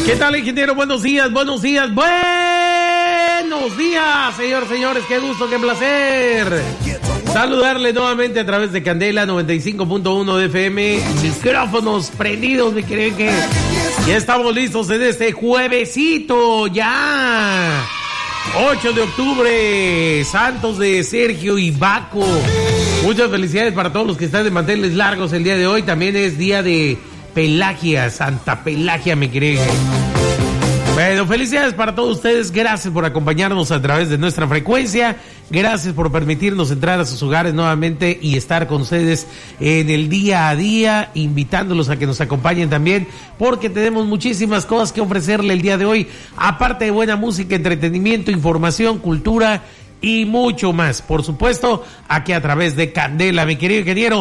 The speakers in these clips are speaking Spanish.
¿Qué tal, ingeniero? Buenos días, buenos días, señores, qué gusto, qué placer saludarle nuevamente a través de Candela 95.1 de FM, micrófonos prendidos, mi querido, que ya estamos listos en este juevesito, ya 8 de octubre, santos de Sergio y Baco. Muchas felicidades para todos los que están de manteles largos el día de hoy. También es día de Pelagia, Santa Pelagia, mi querido. Bueno, felicidades para todos ustedes. Gracias por acompañarnos a través de nuestra frecuencia. Gracias por permitirnos entrar a sus hogares nuevamente y estar con ustedes en el día a día, invitándolos a que nos acompañen también, porque tenemos muchísimas cosas que ofrecerle el día de hoy, aparte de buena música, entretenimiento, información, cultura y mucho más. Por supuesto, aquí a través de Candela, mi querido ingeniero.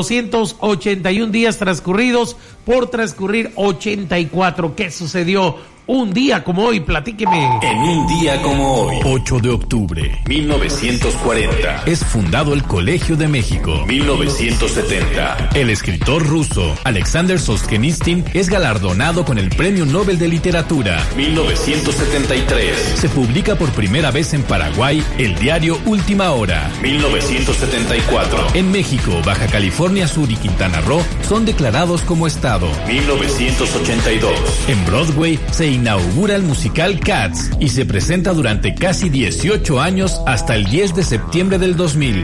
281 días transcurridos, por transcurrir 84. ¿Qué sucedió un día como hoy? Platíqueme. En un día como hoy, 8 de octubre, 1940, es fundado el Colegio de México. 1970, el escritor ruso Alexander Solzhenitsyn es galardonado con el Premio Nobel de Literatura. 1973, se publica por primera vez en Paraguay el diario Última Hora. 1974, en México, Baja California Sur y Quintana Roo son declarados como estado. 1982, en Broadway se inaugura el musical Cats y se presenta durante casi 18 años hasta el 10 de septiembre del 2000.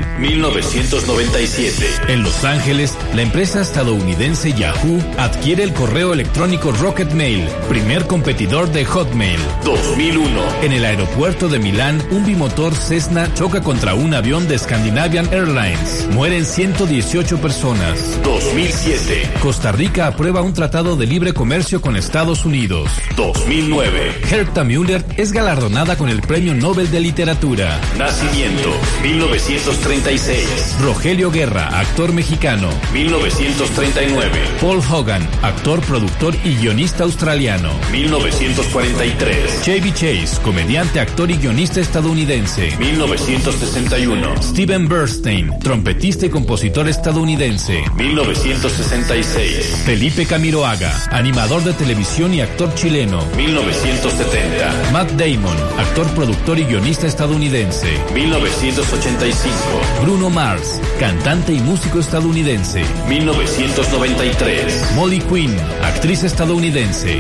1997, en Los Ángeles, la empresa estadounidense Yahoo adquiere el correo electrónico Rocket Mail, primer competidor de Hotmail. 2001, en el aeropuerto de Milán, un bimotor Cessna choca contra un avión de Scandinavian Airlines. Mueren 118 personas. 2007, Costa Rica aprueba un tratado de libre comercio con Estados Unidos. 2009, Herta Müller es galardonada con el Premio Nobel de Literatura. Nacimiento, 1936. Rogelio Guerra, actor mexicano. 1939. Paul Hogan, actor, productor y guionista australiano. 1943. Chevy Chase, comediante, actor y guionista estadounidense. 1961. Steven Bernstein, trompetista y compositor estadounidense. 1966. Felipe Camiroaga, animador de televisión y actor chileno. 1970. Matt Damon, actor, productor y guionista estadounidense. 1985. Bruno Mars, cantante y músico estadounidense. 1993. Molly Quinn, actriz estadounidense.